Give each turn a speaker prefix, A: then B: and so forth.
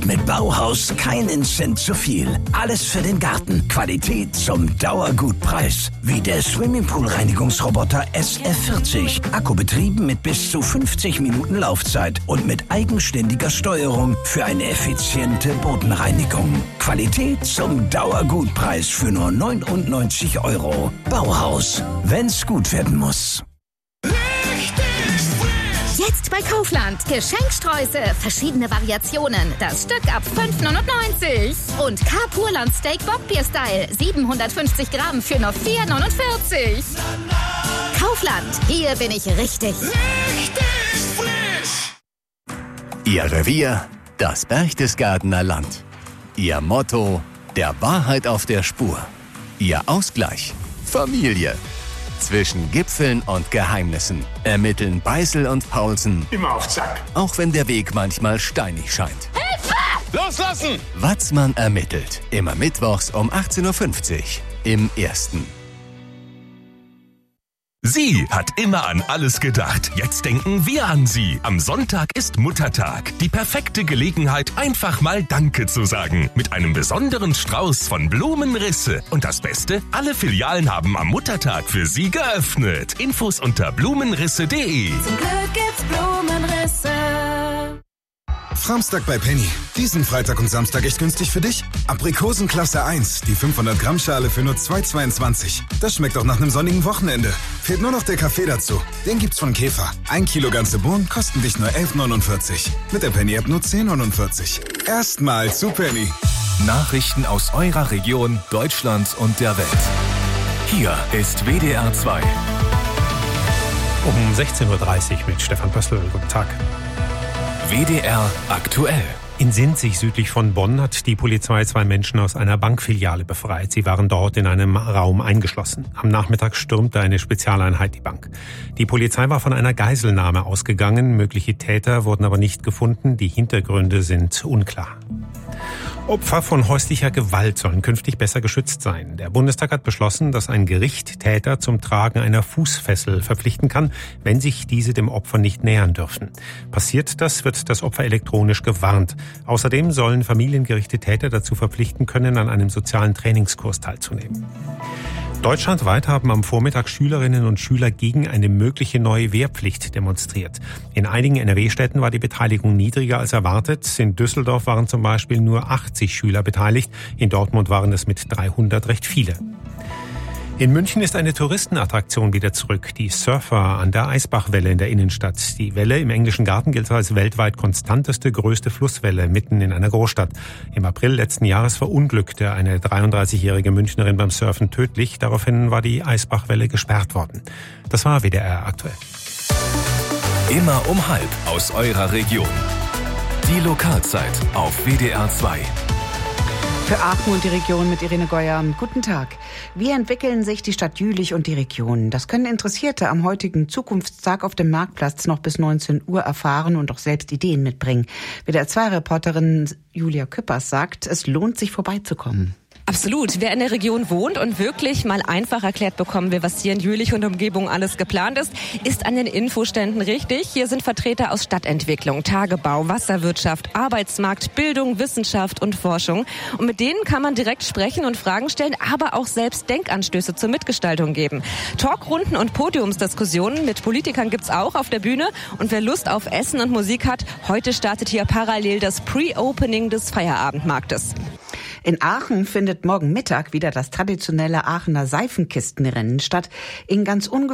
A: Und mit Bauhaus keinen Cent zu viel. Alles für den Garten. Qualität zum Dauergutpreis. Wie der Swimmingpool-Reinigungsroboter SF40. Akkubetrieben mit bis zu 50 Minuten Laufzeit und mit eigenständiger Steuerung für eine effiziente Bodenreinigung. Qualität zum Dauergutpreis für nur 99 €. Bauhaus. Wenn's gut werden muss.
B: Jetzt bei Kaufland. Geschenksträuße, verschiedene Variationen. Das Stück ab 5,99 €. Und Carpurland Steak Bockbier-Style. 750 Gramm für nur 4,49 €. Kaufland. Hier bin ich richtig.
C: Richtig frisch.
D: Ihr Revier, das Berchtesgadener Land. Ihr Motto, der Wahrheit auf der Spur. Ihr Ausgleich, Familie. Zwischen Gipfeln und Geheimnissen ermitteln Beißel und Paulsen.
C: Immer auf Zack.
D: Auch wenn der Weg manchmal steinig scheint.
C: Hilfe! Loslassen!
D: Watzmann ermittelt. Immer mittwochs um 18:50 Uhr im Ersten.
E: Sie hat immer an alles gedacht. Jetzt denken wir an Sie. Am Sonntag ist Muttertag. Die perfekte Gelegenheit, einfach mal Danke zu sagen. Mit einem besonderen Strauß von Blumenrisse. Und das Beste, alle Filialen haben am Muttertag für Sie geöffnet. Infos unter blumenrisse.de.
F: Zum Glück gibt's Blumenrisse.
G: Framstag bei Penny. Diesen Freitag und Samstag echt günstig für dich. Aprikosen Klasse 1, die 500 Gramm Schale für nur 2,22. Das schmeckt auch nach einem sonnigen Wochenende. Fehlt nur noch der Kaffee dazu. Den gibt's von Käfer. 1 Kilo ganze Bohnen kosten dich nur 11,49. Mit der Penny-App nur 10,49. Erstmal zu Penny.
H: Nachrichten aus eurer Region, Deutschland und der Welt. Hier ist WDR 2.
I: Um 16:30 Uhr mit Stefan Pöstl. Guten Tag.
H: WDR aktuell.
I: In Sinzig südlich von Bonn hat die Polizei 2 Menschen aus einer Bankfiliale befreit. Sie waren dort in einem Raum eingeschlossen. Am Nachmittag stürmte eine Spezialeinheit die Bank. Die Polizei war von einer Geiselnahme ausgegangen. Mögliche Täter wurden aber nicht gefunden. Die Hintergründe sind unklar. Opfer von häuslicher Gewalt sollen künftig besser geschützt sein. Der Bundestag hat beschlossen, dass ein Gericht Täter zum Tragen einer Fußfessel verpflichten kann, wenn sich diese dem Opfer nicht nähern dürfen. Passiert das, wird das Opfer elektronisch gewarnt. Außerdem sollen Familiengerichte Täter dazu verpflichten können, an einem sozialen Trainingskurs teilzunehmen. Deutschlandweit haben am Vormittag Schülerinnen und Schüler gegen eine mögliche neue Wehrpflicht demonstriert. In einigen NRW-Städten war die Beteiligung niedriger als erwartet. In Düsseldorf waren zum Beispiel nur 80 Schüler beteiligt. In Dortmund waren es mit 300 recht viele. In München ist eine Touristenattraktion wieder zurück, die Surfer an der Eisbachwelle in der Innenstadt. Die Welle im Englischen Garten gilt als weltweit konstanteste, größte Flusswelle mitten in einer Großstadt. Im April letzten Jahres verunglückte eine 33-jährige Münchnerin beim Surfen tödlich. Daraufhin war die Eisbachwelle gesperrt worden. Das war WDR aktuell.
H: Immer um 12:30 aus eurer Region. Die Lokalzeit auf WDR 2.
J: Für Aachen und die Region mit Irene Geuer. Guten Tag. Wie entwickeln sich die Stadt Jülich und die Region? Das können Interessierte am heutigen Zukunftstag auf dem Marktplatz noch bis 19 Uhr erfahren und auch selbst Ideen mitbringen. WDR 2-Reporterin Julia Küppers sagt, es lohnt sich vorbeizukommen.
K: Absolut. Wer in der Region wohnt und wirklich mal einfach erklärt bekommen will, was hier in Jülich und Umgebung alles geplant ist an den Infoständen richtig. Hier sind Vertreter aus Stadtentwicklung, Tagebau, Wasserwirtschaft, Arbeitsmarkt, Bildung, Wissenschaft und Forschung. Und mit denen kann man direkt sprechen und Fragen stellen, aber auch selbst Denkanstöße zur Mitgestaltung geben. Talkrunden und Podiumsdiskussionen mit Politikern gibt's auch auf der Bühne. Und wer Lust auf Essen und Musik hat, heute startet hier parallel das Pre-Opening des Feierabendmarktes.
J: In Aachen findet morgen Mittag wieder das traditionelle Aachener Seifenkistenrennen statt. In ganz